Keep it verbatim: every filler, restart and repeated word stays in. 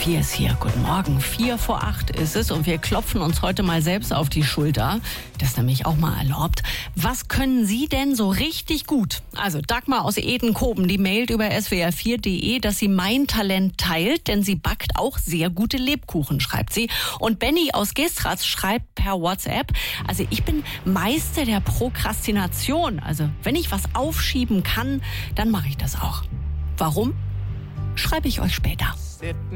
vier ist hier. Guten Morgen. Vier vor acht ist es und wir klopfen uns heute mal selbst auf die Schulter. Das ist nämlich auch mal erlaubt. Was können Sie denn so richtig gut? Also Dagmar aus Edenkoben, die mailt über s w r vier punkt d e, dass sie mein Talent teilt, denn sie backt auch sehr gute Lebkuchen, schreibt sie. Und Benny aus Gestratz schreibt per WhatsApp, also ich bin Meister der Prokrastination. Also wenn ich was aufschieben kann, dann mache ich das auch. Warum? Schreibe ich euch später.